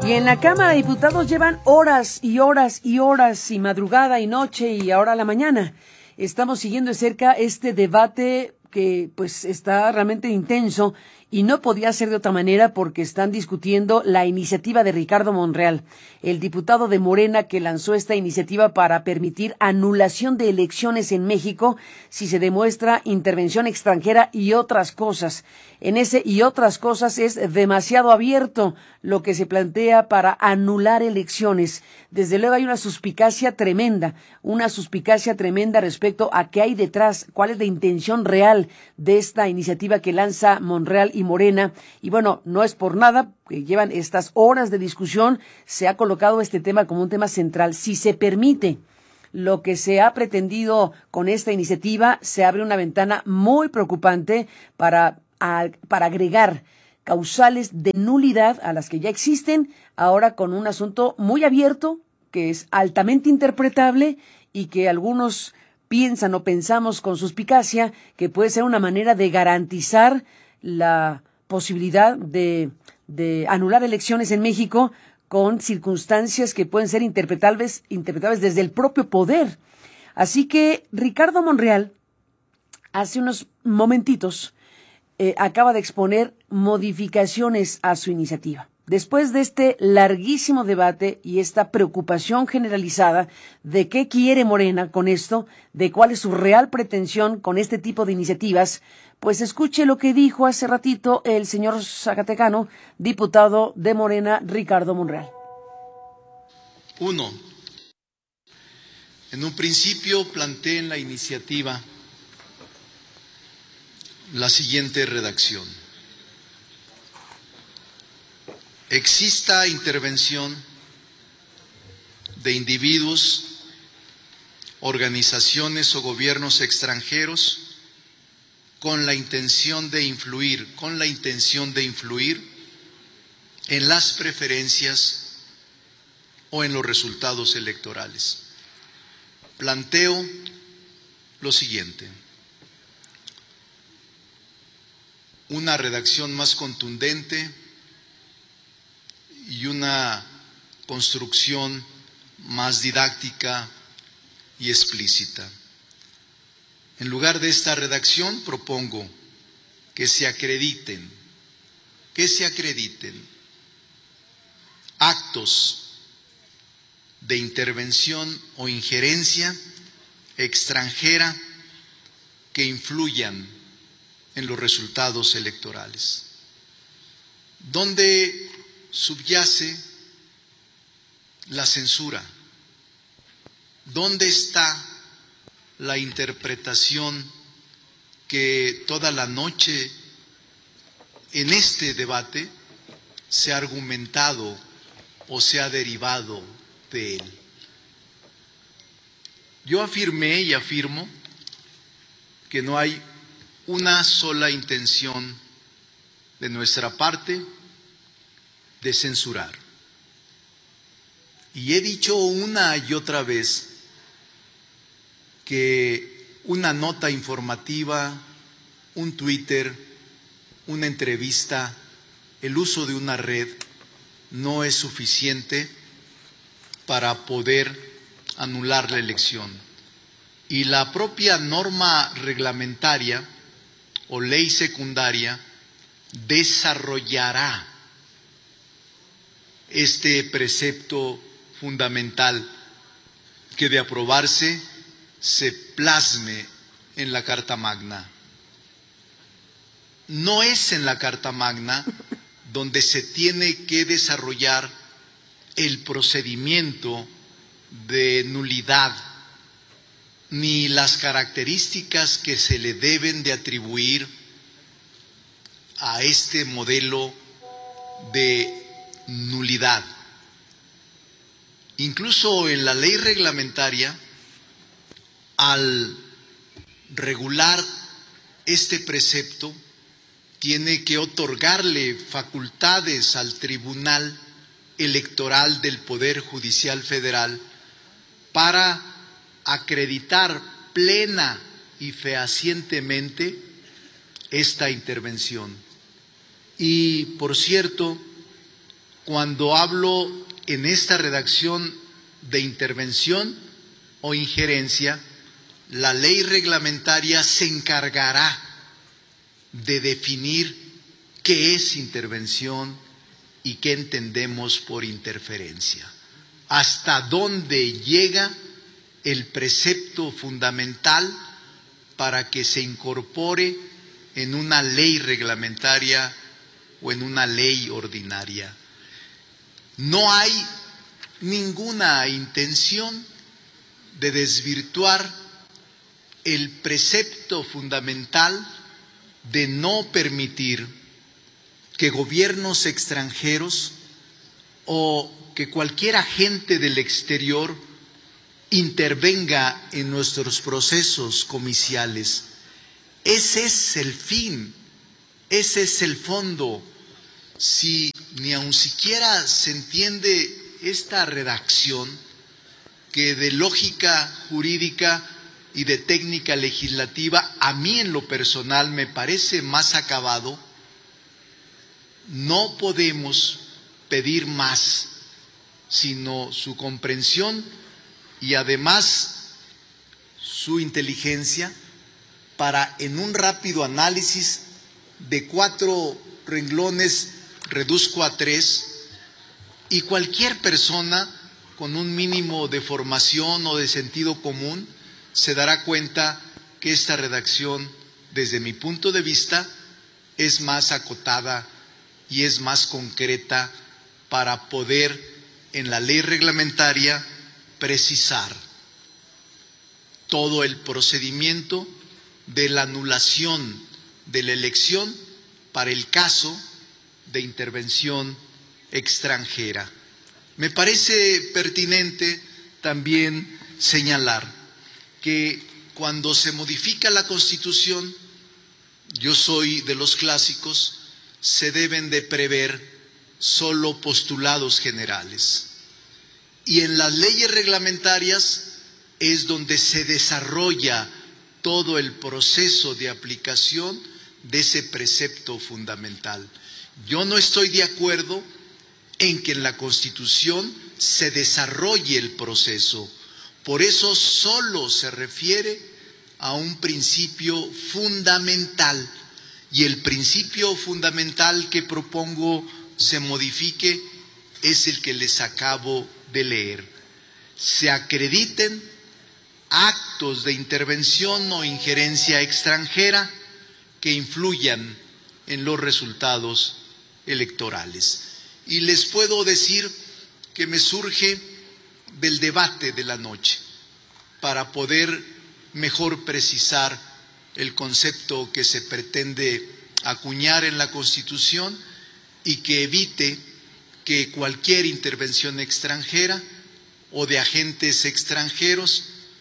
Y en la Cámara de Diputados llevan horas y horas y horas y madrugada y noche y ahora la mañana. Estamos siguiendo de cerca este debate que pues está realmente intenso y no podía ser de otra manera porque están discutiendo la iniciativa de Ricardo Monreal, el diputado de Morena que lanzó esta iniciativa para permitir anulación de elecciones en México si se demuestra intervención extranjera y otras cosas. En ese y otras cosas es demasiado abierto lo que se plantea para anular elecciones. Desde luego hay una suspicacia tremenda respecto a qué hay detrás, cuál es la intención real de esta iniciativa que lanza Monreal y Morena. Y bueno, no es por nada que llevan estas horas de discusión, se ha colocado este tema como un tema central. Si se permite lo que se ha pretendido con esta iniciativa, se abre una ventana muy preocupante para agregar causales de nulidad a las que ya existen, ahora con un asunto muy abierto, que es altamente interpretable y que algunos piensan o pensamos con suspicacia que puede ser una manera de garantizar la posibilidad de anular elecciones en México con circunstancias que pueden ser interpretables desde el propio poder. Así que Ricardo Monreal, hace unos momentitos, acaba de exponer modificaciones a su iniciativa. Después de este larguísimo debate y esta preocupación generalizada de qué quiere Morena con esto, de cuál es su real pretensión con este tipo de iniciativas, pues escuche lo que dijo hace ratito el señor zacatecano, diputado de Morena, Ricardo Monreal. 1. En un principio planteé en la iniciativa la siguiente redacción: exista intervención de individuos, organizaciones o gobiernos extranjeros con la intención de influir en las preferencias o en los resultados electorales. Planteo lo siguiente: una redacción más contundente y una construcción más didáctica y explícita. En lugar de esta redacción, propongo que se acrediten actos de intervención o injerencia extranjera que influyan en los resultados electorales. ¿Dónde subyace la censura? ¿Dónde está la interpretación que toda la noche en este debate se ha argumentado o se ha derivado de él? Yo afirmé y afirmo que no hay una sola intención de nuestra parte de censurar. Y he dicho una y otra vez que una nota informativa, un Twitter, una entrevista, el uso de una red no es suficiente para poder anular la elección. Y la propia norma reglamentaria o ley secundaria desarrollará este precepto fundamental que, de aprobarse, se plasme en la Carta Magna. No es en la Carta Magna donde se tiene que desarrollar el procedimiento de nulidad, ni las características que se le deben de atribuir a este modelo de nulidad. Incluso en la ley reglamentaria, al regular este precepto, tiene que otorgarle facultades al Tribunal Electoral del Poder Judicial Federal para acreditar plena y fehacientemente esta intervención. Y, por cierto, cuando hablo en esta redacción de intervención o injerencia, la ley reglamentaria se encargará de definir qué es intervención y qué entendemos por interferencia. Hasta dónde llega el precepto fundamental para que se incorpore en una ley reglamentaria o en una ley ordinaria. No hay ninguna intención de desvirtuar el precepto fundamental de no permitir que gobiernos extranjeros o que cualquier agente del exterior intervenga en nuestros procesos comiciales. Ese es el fin, ese es el fondo. Si ni aun siquiera se entiende esta redacción, que de lógica jurídica y de técnica legislativa, a mí en lo personal me parece más acabado, no podemos pedir más, sino su comprensión y además su inteligencia para, en un rápido análisis de 4 renglones, reduzco a 3, y cualquier persona con un mínimo de formación o de sentido común se dará cuenta que esta redacción, desde mi punto de vista, es más acotada y es más concreta para poder en la ley reglamentaria precisar todo el procedimiento de la anulación de la elección para el caso de intervención extranjera. Me parece pertinente también señalar que cuando se modifica la Constitución, yo soy de los clásicos, se deben de prever solo postulados generales. Y en las leyes reglamentarias es donde se desarrolla todo el proceso de aplicación de ese precepto fundamental. Yo no estoy de acuerdo en que en la Constitución se desarrolle el proceso. Por eso solo se refiere a un principio fundamental, y el principio fundamental que propongo se modifique es el que les acabo de leer. Se acrediten actos de intervención o injerencia extranjera que influyan en los resultados electorales. Y les puedo decir que me surge del debate de la noche para poder mejor precisar el concepto que se pretende acuñar en la Constitución y que evite que cualquier intervención extranjera o de agentes extranjeros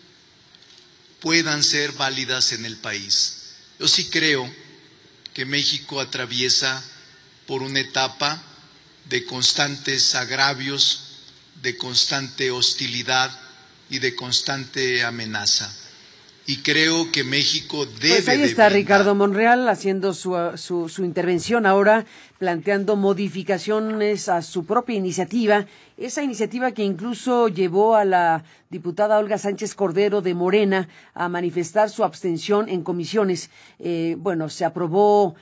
puedan ser válidas en el país. Yo sí creo que México atraviesa por una etapa de constantes agravios, de constante hostilidad y de constante amenaza. Y creo que México debe pues ahí está Ricardo Monreal haciendo su intervención ahora, planteando modificaciones a su propia iniciativa, esa iniciativa que incluso llevó a la diputada Olga Sánchez Cordero de Morena a manifestar su abstención en comisiones. Se aprobó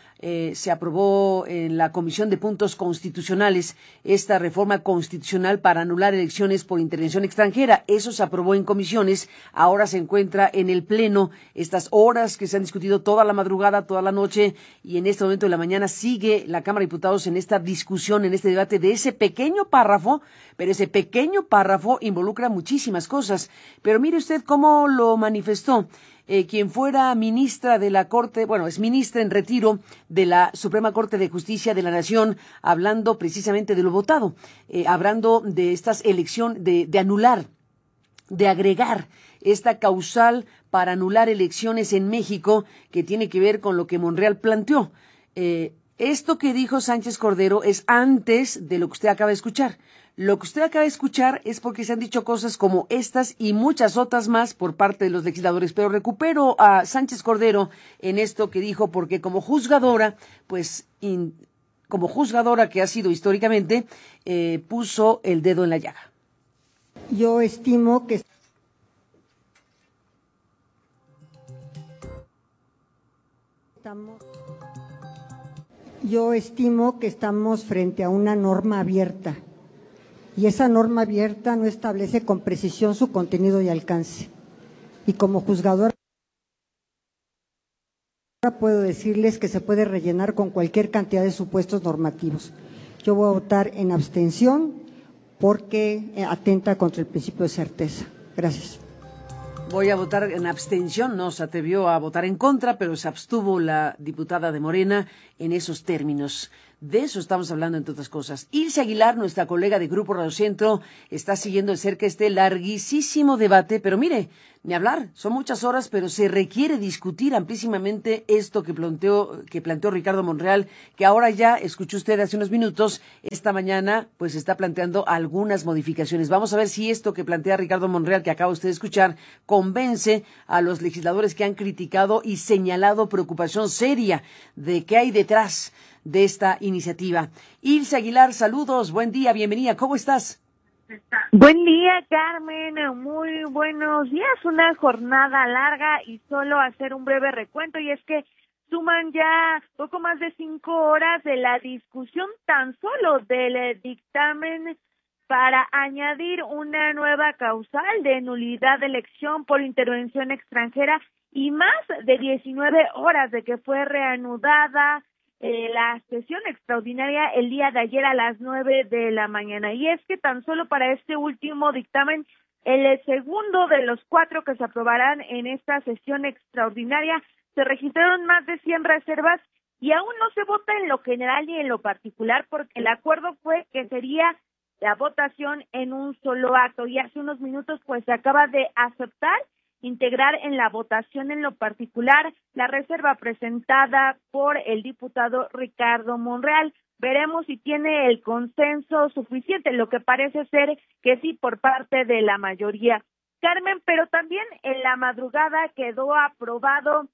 en la Comisión de Puntos Constitucionales esta reforma constitucional para anular elecciones por intervención extranjera. Eso se aprobó en comisiones, ahora se encuentra en el Pleno, estas horas que se han discutido toda la madrugada, toda la noche, y en este momento de la mañana sigue la Cámara de Diputados en esta discusión, en este debate de ese pequeño párrafo, pero ese pequeño párrafo involucra muchísimas cosas. Pero mire usted cómo lo manifestó quien fuera ministra de la Corte, es ministra en retiro de la Suprema Corte de Justicia de la Nación, hablando precisamente de lo votado, hablando de estas elecciones, de anular, de agregar esta causal para anular elecciones en México, que tiene que ver con lo que Monreal planteó. Esto que dijo Sánchez Cordero es antes de lo que usted acaba de escuchar. Lo que usted acaba de escuchar es porque se han dicho cosas como estas y muchas otras más por parte de los legisladores. Pero recupero a Sánchez Cordero en esto que dijo, porque como juzgadora, como juzgadora que ha sido históricamente, puso el dedo en la llaga. Yo estimo que estamos frente a una norma abierta, y esa norma abierta no establece con precisión su contenido y alcance. Y como juzgadora puedo decirles que se puede rellenar con cualquier cantidad de supuestos normativos. Yo voy a votar en abstención porque atenta contra el principio de certeza. Gracias. Voy a votar en abstención, no se atrevió a votar en contra, pero se abstuvo la diputada de Morena en esos términos. De eso estamos hablando, entre otras cosas. Ilse Aguilar, nuestra colega de Grupo Radio Centro, está siguiendo de cerca este larguísimo debate, pero mire, ni hablar, son muchas horas, pero se requiere discutir amplísimamente esto que planteó Ricardo Monreal, que ahora ya, escuchó usted hace unos minutos, esta mañana pues está planteando algunas modificaciones. Vamos a ver si esto que plantea Ricardo Monreal, que acaba usted de escuchar, convence a los legisladores que han criticado y señalado preocupación seria de qué hay detrás de esta iniciativa. Ilse Aguilar, saludos, buen día, bienvenida, ¿cómo estás? Buen día, Carmen, muy buenos días, una jornada larga y solo hacer un breve recuento, y es que suman ya poco más de 5 horas de la discusión tan solo del dictamen para añadir una nueva causal de nulidad de elección por intervención extranjera y más de 19 horas de que fue reanudada la sesión extraordinaria el día de ayer a las 9 de la mañana. Y es que tan solo para este último dictamen, el segundo de los 4 que se aprobarán en esta sesión extraordinaria, se registraron más de 100 reservas y aún no se vota en lo general ni en lo particular, porque el acuerdo fue que sería la votación en un solo acto, y hace unos minutos pues se acaba de aceptar integrar en la votación en lo particular la reserva presentada por el diputado Ricardo Monreal. Veremos si tiene el consenso suficiente, lo que parece ser que sí por parte de la mayoría. Carmen, pero también en la madrugada quedó aprobado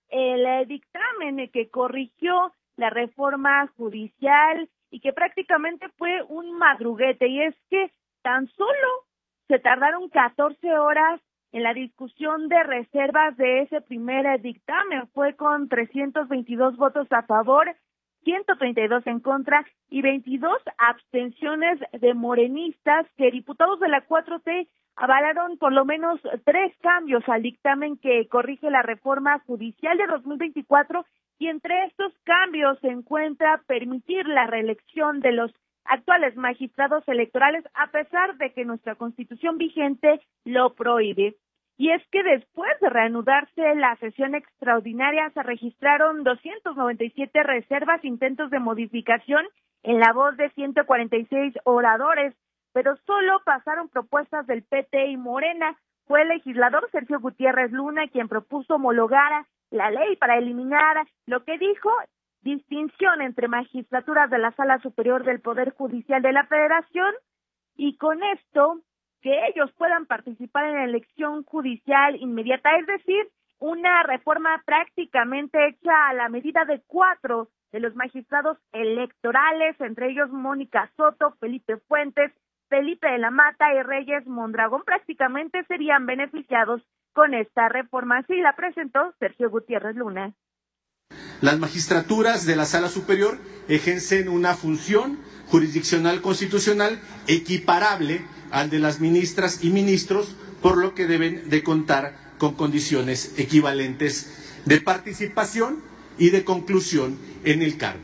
el dictamen que corrigió la reforma judicial y que prácticamente fue un madruguete, y es que tan solo se tardaron 14 horas en la discusión de reservas de ese primer dictamen. Fue con 322 votos a favor, 132 en contra y 22 abstenciones de morenistas, que diputados de la 4T avalaron por lo menos 3 cambios al dictamen que corrige la reforma judicial de 2024, y entre estos cambios se encuentra permitir la reelección de los actuales magistrados electorales, a pesar de que nuestra Constitución vigente lo prohíbe. Y es que después de reanudarse la sesión extraordinaria, se registraron 297 reservas, intentos de modificación en la voz de 146 oradores, pero solo pasaron propuestas del PT y Morena. Fue el legislador Sergio Gutiérrez Luna quien propuso homologar la ley para eliminar lo que dijo distinción entre magistraturas de la Sala Superior del Poder Judicial de la Federación, y con esto que ellos puedan participar en la elección judicial inmediata, es decir, una reforma prácticamente hecha a la medida de 4 de los magistrados electorales, entre ellos Mónica Soto, Felipe Fuentes, Felipe de la Mata y Reyes Mondragón. Prácticamente serían beneficiados con esta reforma. Así la presentó Sergio Gutiérrez Luna. Las magistraturas de la Sala Superior ejercen una función jurisdiccional constitucional equiparable al de las ministras y ministros, por lo que deben de contar con condiciones equivalentes de participación y de conclusión en el cargo.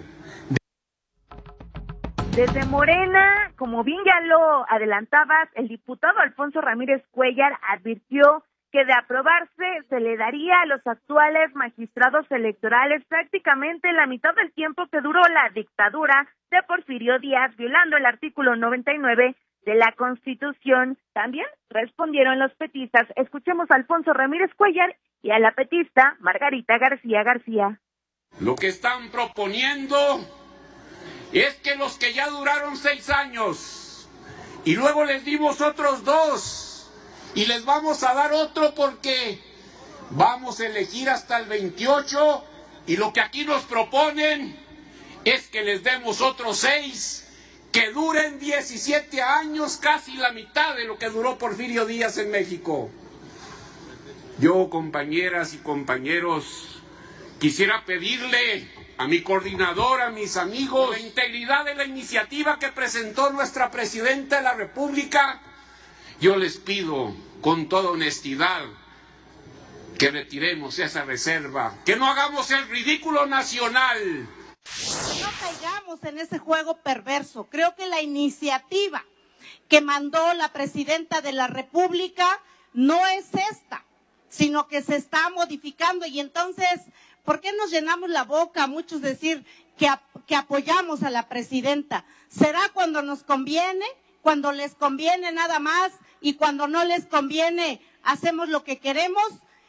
Desde Morena, como bien ya lo adelantabas, el diputado Alfonso Ramírez Cuellar advirtió que de aprobarse se le daría a los actuales magistrados electorales prácticamente la mitad del tiempo que duró la dictadura de Porfirio Díaz, violando el artículo 99 de la Constitución. También respondieron los petistas. Escuchemos a Alfonso Ramírez Cuellar y a la petista Margarita García García. Lo que están proponiendo es que los que ya duraron 6 años y luego les dimos otros 2 y les vamos a dar otro porque vamos a elegir hasta el 28, y lo que aquí nos proponen es que les demos otros 6 que duren 17 años, casi la mitad de lo que duró Porfirio Díaz en México. Yo, compañeras y compañeros, quisiera pedirle a mi coordinador, a mis amigos, la integridad de la iniciativa que presentó nuestra Presidenta de la República. Yo les pido con toda honestidad que retiremos esa reserva, que no hagamos el ridículo nacional. No caigamos en ese juego perverso. Creo que la iniciativa que mandó la Presidenta de la República no es esta, sino que se está modificando. Y entonces, ¿por qué nos llenamos la boca? Muchos decir que apoyamos a la Presidenta. ¿Será cuando nos conviene? ¿Cuando les conviene nada más? Y cuando no les conviene, hacemos lo que queremos.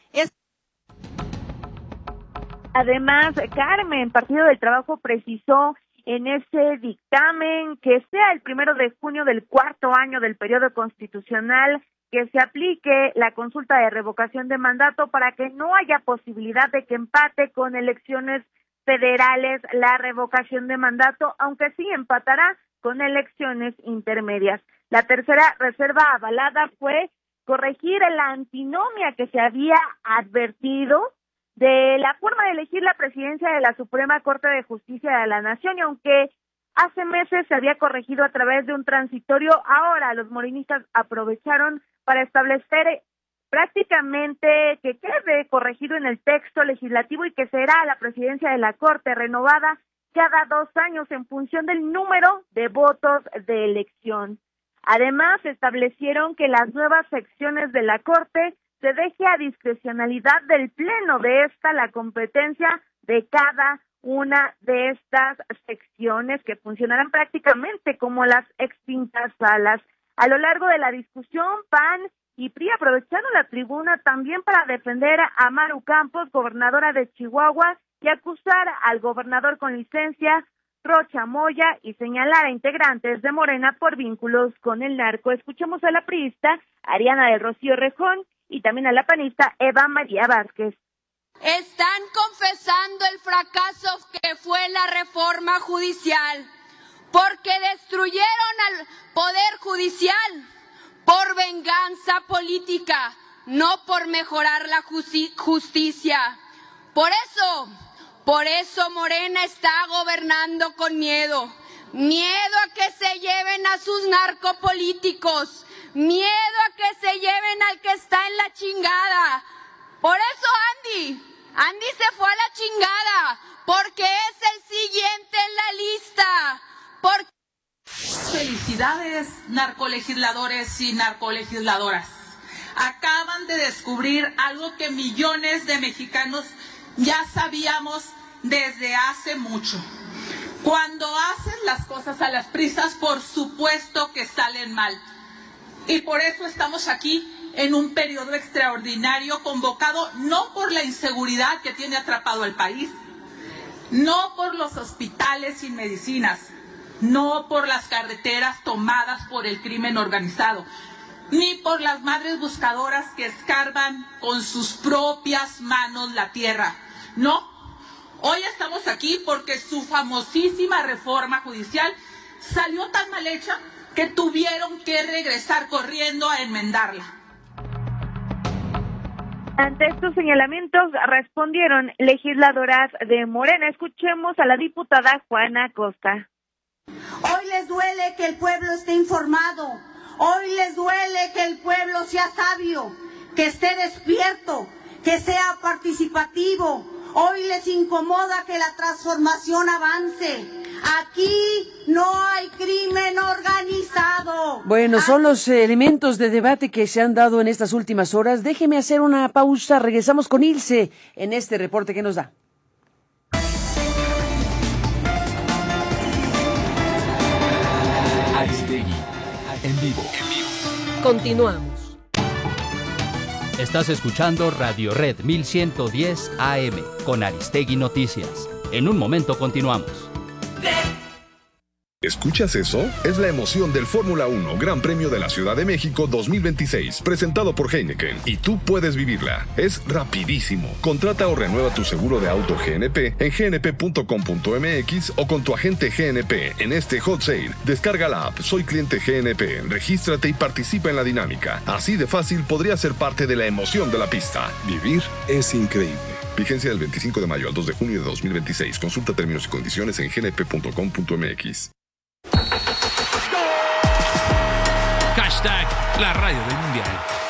Además, Carmen, Partido del Trabajo precisó en ese dictamen que sea el 1 de junio del 4º año del periodo constitucional que se aplique la consulta de revocación de mandato para que no haya posibilidad de que empate con elecciones federales la revocación de mandato, aunque sí empatará con elecciones intermedias. La tercera reserva avalada fue corregir la antinomia que se había advertido de la forma de elegir la presidencia de la Suprema Corte de Justicia de la Nación, y aunque hace meses se había corregido a través de un transitorio, ahora los morenistas aprovecharon para establecer prácticamente que quede corregido en el texto legislativo y que será la presidencia de la Corte renovada cada 2 años en función del número de votos de elección. Además, establecieron que las nuevas secciones de la Corte se deje a discrecionalidad del Pleno de esta la competencia de cada una de estas secciones que funcionarán prácticamente como las extintas salas. A lo largo de la discusión, PAN y PRI aprovecharon la tribuna también para defender a Maru Campos, gobernadora de Chihuahua, y acusar al gobernador con licencia, Rocha Moya, y señalar a integrantes de Morena por vínculos con el narco. Escuchemos a la priista Ariana del Rocío Rejón y también a la panista Eva María Vázquez. Están confesando el fracaso que fue la reforma judicial, porque destruyeron al Poder Judicial por venganza política, no por mejorar la justicia. Por eso Morena está gobernando con miedo. Miedo a que se lleven a sus narcopolíticos. Miedo a que se lleven al que está en la chingada. Por eso Andy se fue a la chingada, porque es el siguiente en la lista. Felicidades, narcolegisladores y narcolegisladoras. Acaban de descubrir algo que millones de mexicanos ya sabíamos desde hace mucho. Cuando haces las cosas a las prisas, por supuesto que salen mal. Y por eso estamos aquí en un periodo extraordinario convocado no por la inseguridad que tiene atrapado al país, no por los hospitales sin medicinas, no por las carreteras tomadas por el crimen organizado, ni por las madres buscadoras que escarban con sus propias manos la tierra. No, hoy estamos aquí porque su famosísima reforma judicial salió tan mal hecha que tuvieron que regresar corriendo a enmendarla. Ante estos señalamientos respondieron legisladoras de Morena. Escuchemos a la diputada Juana Costa. Hoy les duele que el pueblo esté informado. Hoy les duele que el pueblo sea sabio, que esté despierto, que sea participativo. Hoy les incomoda que la transformación avance. Aquí no hay crimen organizado. Bueno, son los elementos de debate que se han dado en estas últimas horas. Déjeme hacer una pausa. Regresamos con Ilse en este reporte que nos da. Aristegui, en vivo. Continuamos. Estás escuchando Radio Red 1110 AM con Aristegui Noticias. En un momento continuamos. ¿Escuchas eso? Es la emoción del Fórmula 1 Gran Premio de la Ciudad de México 2026, presentado por Heineken, y tú puedes vivirla. Es rapidísimo. Contrata o renueva tu seguro de auto GNP en gnp.com.mx o con tu agente GNP en este hot sale. Descarga la app Soy Cliente GNP, regístrate y participa en la dinámica. Así de fácil podría ser parte de la emoción de la pista. Vivir es increíble. Vigencia del 25 de mayo al 2 de junio de 2026. Consulta términos y condiciones en gnp.com.mx. Hashtag la radio del mundial.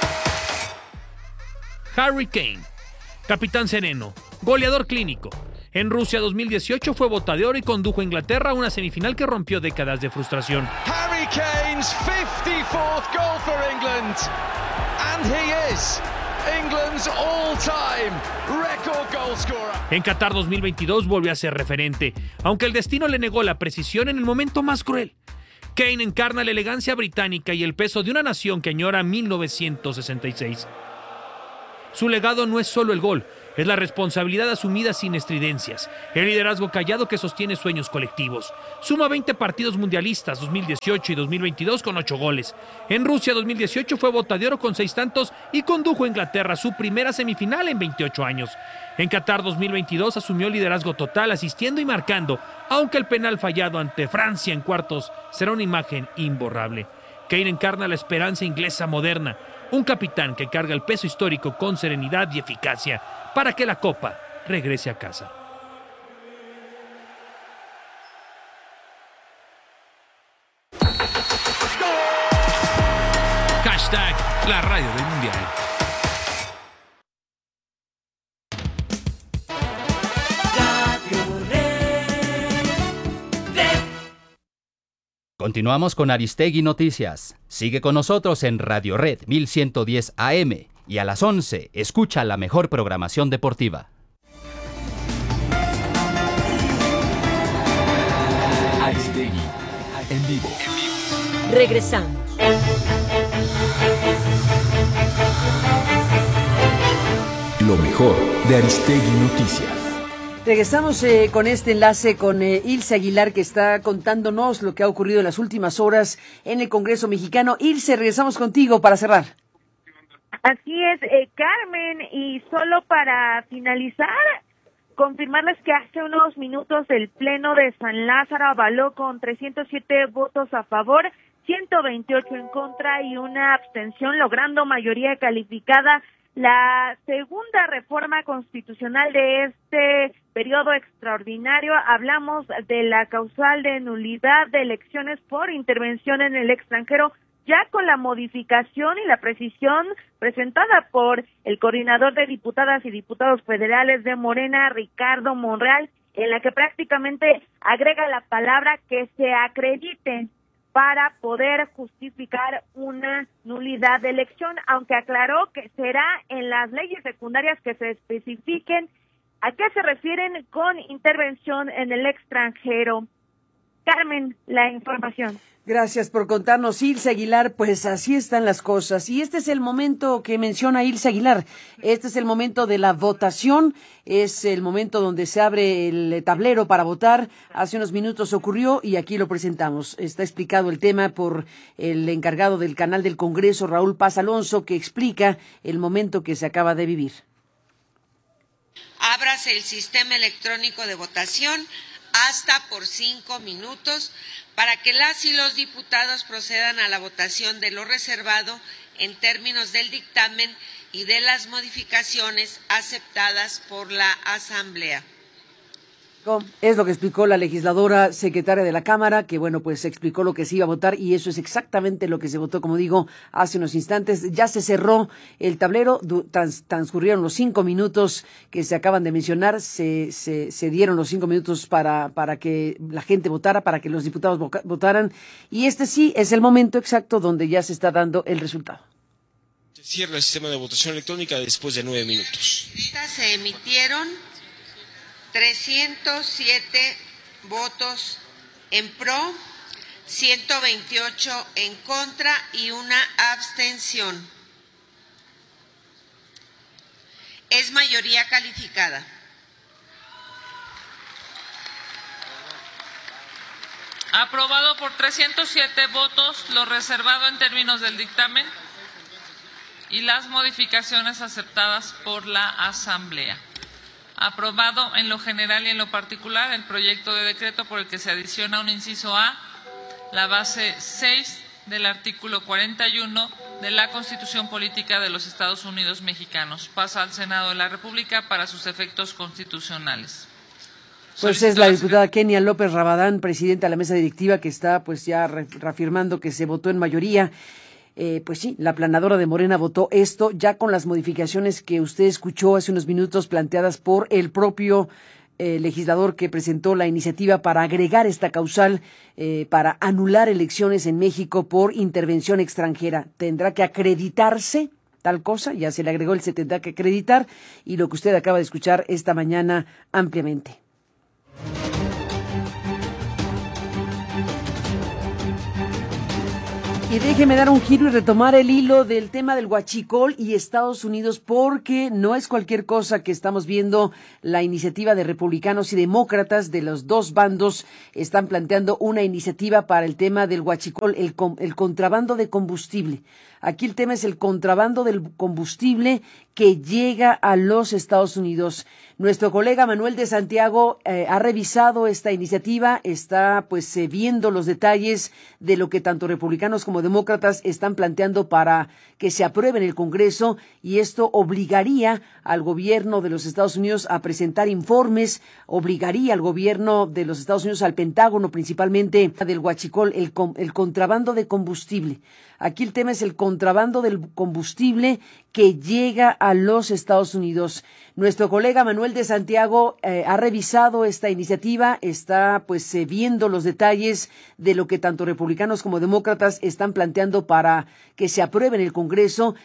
Harry Kane, capitán sereno, goleador clínico. En Rusia 2018 fue bota de oro y condujo a Inglaterra a una semifinal que rompió décadas de frustración. Harry Kane's 54th goal for England. And he is England's all-time record goal scorer. En Qatar 2022 volvió a ser referente, aunque el destino le negó la precisión en el momento más cruel. Kane encarna la elegancia británica y el peso de una nación que añora 1966. Su legado no es solo el gol, es la responsabilidad asumida sin estridencias, el liderazgo callado que sostiene sueños colectivos. Suma 20 partidos mundialistas 2018 y 2022 con 8 goles. En Rusia 2018 fue bota de oro con 6 tantos y condujo a Inglaterra a su primera semifinal en 28 años. En Qatar 2022 asumió liderazgo total asistiendo y marcando, aunque el penal fallado ante Francia en cuartos será una imagen imborrable. Kane encarna la esperanza inglesa moderna, un capitán que carga el peso histórico con serenidad y eficacia para que la copa regrese a casa. Hashtag la radio del mundial. Continuamos con Aristegui Noticias. Sigue con nosotros en Radio Red 1110 AM y a las 11 escucha la mejor programación deportiva. Aristegui en vivo. Regresamos. Lo mejor de Aristegui Noticias. Regresamos con este enlace con Ilse Aguilar, que está contándonos lo que ha ocurrido en las últimas horas en el Congreso mexicano. Ilse, regresamos contigo para cerrar. Así es, Carmen, y solo para finalizar, confirmarles que hace unos minutos el Pleno de San Lázaro avaló con 307 votos a favor, 128 en contra y una abstención, logrando mayoría calificada la segunda reforma constitucional de este periodo extraordinario. Hablamos de la causal de nulidad de elecciones por intervención en el extranjero, ya con la modificación y la precisión presentada por el coordinador de diputadas y diputados federales de Morena, Ricardo Monreal, en la que prácticamente agrega la palabra que se acredite para poder justificar una nulidad de elección, aunque aclaró que será en las leyes secundarias que se especifiquen a qué se refieren con intervención en el extranjero. Carmen, la información. Gracias por contarnos, Ilse Aguilar. Pues así están las cosas. Y este es el momento que menciona Ilse Aguilar. Este es el momento de la votación. Es el momento donde se abre el tablero para votar. Hace unos minutos ocurrió y aquí lo presentamos. Está explicado el tema por el encargado del canal del Congreso, Raúl Paz Alonso, que explica el momento que se acaba de vivir. Ábrase el sistema electrónico de votación hasta por 5 minutos para que las y los diputados procedan a la votación de lo reservado en términos del dictamen y de las modificaciones aceptadas por la Asamblea. Es lo que explicó la legisladora secretaria de la Cámara, que bueno, pues explicó lo que se iba a votar y eso es exactamente lo que se votó, como digo, hace unos instantes. Ya se cerró el tablero, transcurrieron los 5 minutos que se acaban de mencionar, se dieron los 5 minutos para que la gente votara, para que los diputados votaran, y este sí es el momento exacto donde ya se está dando el resultado. Se cierra el sistema de votación electrónica después de 9 minutos. Se emitieron 307 votos en pro, 128 en contra y una abstención. Es mayoría calificada. Aprobado por 307 votos lo reservado en términos del dictamen y las modificaciones aceptadas por la Asamblea. Aprobado en lo general y en lo particular el proyecto de decreto por el que se adiciona un inciso A, la base 6 del artículo 41 de la Constitución Política de los Estados Unidos Mexicanos. Pasa al Senado de la República para sus efectos constitucionales. Pues es la diputada Kenia López Rabadán, presidenta de la mesa directiva, que está pues ya reafirmando que se votó en mayoría. Pues sí, la planadora de Morena votó esto ya con las modificaciones que usted escuchó hace unos minutos planteadas por el propio legislador que presentó la iniciativa para agregar esta causal para anular elecciones en México por intervención extranjera. Tendrá que acreditarse tal cosa, ya se le agregó se tendrá que acreditar, y lo que usted acaba de escuchar esta mañana ampliamente. Y déjeme dar un giro y retomar el hilo del tema del huachicol y Estados Unidos, porque no es cualquier cosa que estamos viendo. La iniciativa de republicanos y demócratas de los dos bandos están planteando una iniciativa para el tema del huachicol, el contrabando de combustible. Aquí el tema es el contrabando del combustible que llega a los Estados Unidos. Nuestro colega Manuel de Santiago ha revisado esta iniciativa, está pues viendo los detalles de lo que tanto republicanos como demócratas están planteando para que se apruebe en el Congreso, y esto obligaría al gobierno de los Estados Unidos a presentar informes, obligaría al gobierno de los Estados Unidos, al Pentágono principalmente, del huachicol, el contrabando de combustible. Aquí el tema es el contrabando del combustible que llega a los Estados Unidos. Nuestro colega Manuel de Santiago ha revisado esta iniciativa, está pues viendo los detalles de lo que tanto republicanos como demócratas están planteando para que se apruebe en el Congreso,